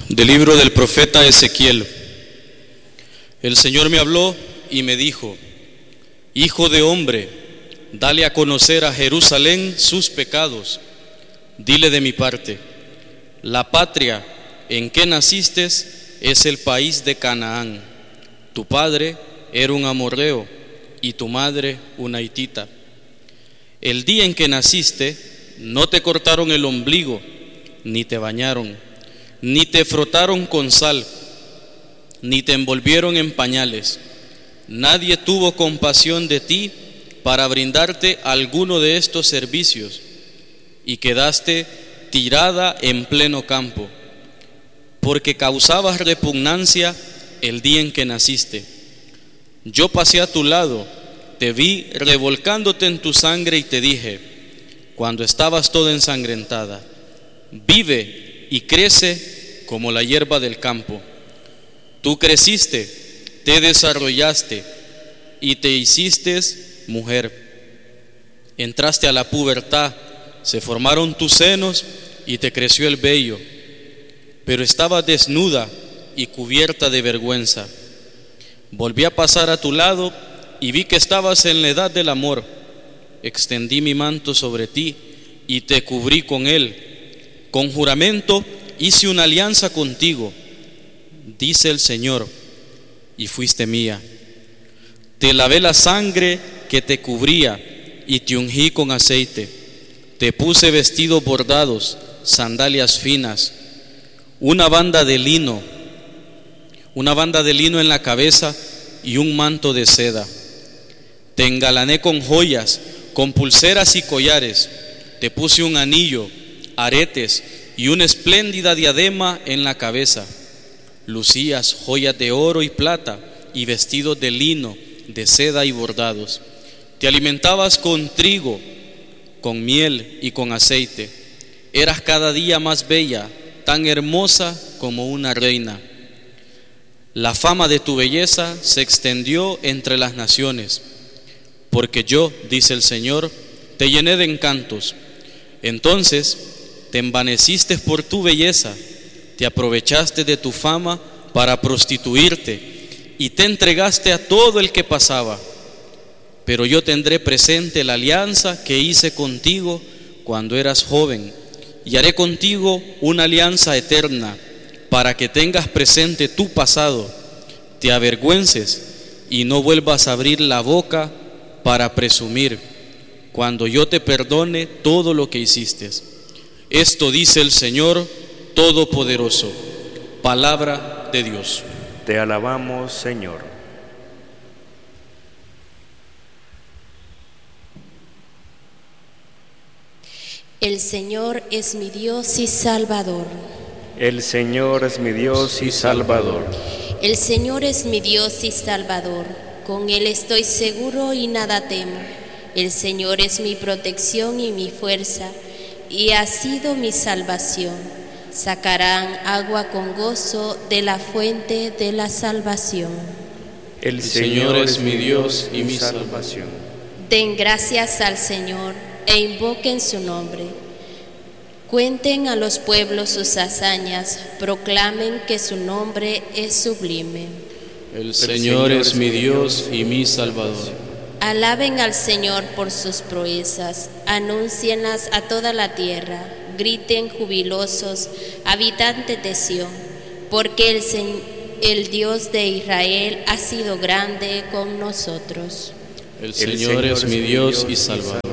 Del libro del profeta Ezequiel. El Señor me habló y me dijo: Hijo de hombre, dale a conocer a Jerusalén sus pecados. Dile de mi parte: la patria en que naciste es el país de Canaán. Tu padre era un amorreo y tu madre una hitita. El día en que naciste no te cortaron el ombligo, ni te bañaron, ni te frotaron con sal, ni te envolvieron en pañales. Nadie tuvo compasión de ti para brindarte alguno de estos servicios, y quedaste tirada en pleno campo, porque causabas repugnancia el día en que naciste. Yo pasé a tu lado, te vi revolcándote en tu sangre y te dije, cuando estabas toda ensangrentada: vive y crece como la hierba del campo. Tú creciste, te desarrollaste y te hiciste mujer. Entraste a la pubertad, se formaron tus senos y te creció el vello, pero estabas desnuda y cubierta de vergüenza. Volví a pasar a tu lado y vi que estabas en la edad del amor. Extendí mi manto sobre ti y te cubrí con él. Con juramento hice una alianza contigo, dice el Señor, y fuiste mía. Te lavé la sangre que te cubría y te ungí con aceite. Te puse vestidos bordados, sandalias finas, una banda de lino en la cabeza y un manto de seda. Te engalané con joyas, con pulseras y collares. Te puse un anillo, aretes y una espléndida diadema en la cabeza. Lucías joyas de oro y plata y vestidos de lino, de seda y bordados. Te alimentabas con trigo, con miel y con aceite. Eras cada día más bella, tan hermosa como una reina. La fama de tu belleza se extendió entre las naciones, porque yo, dice el Señor, te llené de encantos. Entonces te envaneciste por tu belleza, te aprovechaste de tu fama para prostituirte y te entregaste a todo el que pasaba. Pero yo tendré presente la alianza que hice contigo cuando eras joven, y haré contigo una alianza eterna, para que tengas presente tu pasado, te avergüences y no vuelvas a abrir la boca para presumir, cuando yo te perdone todo lo que hiciste. Esto dice el Señor Todopoderoso. Palabra de Dios. Te alabamos, Señor. El Señor es mi Dios y Salvador. El Señor es mi Dios y Salvador. El Señor es mi Dios y Salvador. Con Él estoy seguro y nada temo. El Señor es mi protección y mi fuerza, y ha sido mi salvación. Sacarán agua con gozo de la fuente de la salvación. El Señor es mi Dios y mi salvación. Den gracias al Señor e invoquen su nombre. Cuenten a los pueblos sus hazañas, proclamen que su nombre es sublime. El Señor es mi Dios y mi Salvador. Alaben al Señor por sus proezas, anúncienlas a toda la tierra, griten jubilosos, habitantes de Sión, porque el Dios de Israel ha sido grande con nosotros. El Señor es mi Dios y Salvador.